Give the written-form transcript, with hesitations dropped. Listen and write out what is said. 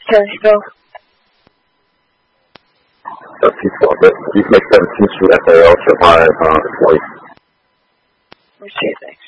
Okay, go. Peaceful. You can make 17 through FAL, so by voice. What's chasing?